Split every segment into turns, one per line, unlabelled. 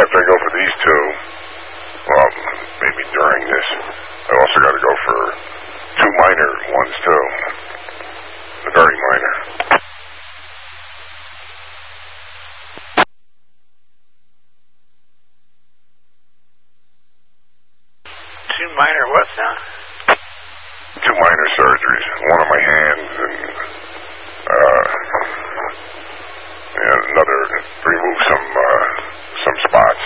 after I go for these two, well, maybe during this, I also got to go for 2 minor ones too. Very minor.
Two minor what now?
2 minor surgeries. One on my hands and another remove some spots.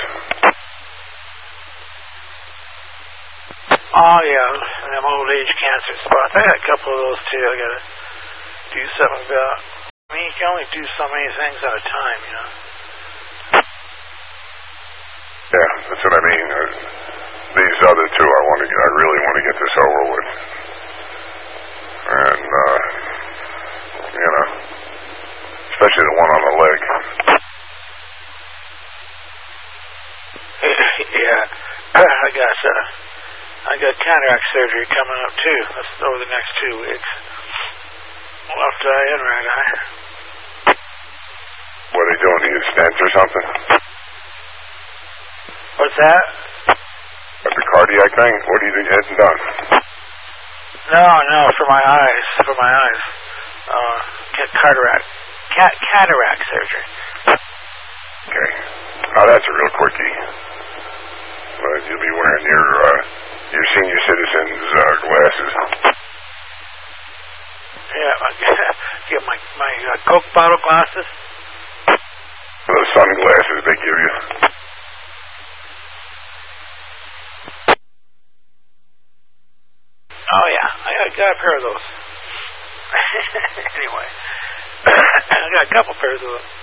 Oh yeah, them old age cancer spots. I got a couple of those too. I gotta do something about. I mean, you can only do so many things at a time, you know.
Yeah, that's what I mean. These other two, I really want to get this over with. And, especially the one on the leg.
Yeah, I got cataract surgery coming up too. That's over the next 2 weeks. Left eye and right eye.
What are they doing? Need stents or something?
What's that?
The cardiac thing? What are you getting done?
No, for my eyes. Cataract surgery.
Okay. Now that's a real quickie. But you'll be wearing your senior citizens glasses.
Yeah, get my Coke bottle glasses.
Those sunglasses they give you.
Oh yeah, I got a pair of those. Anyway, I got a couple pairs of them.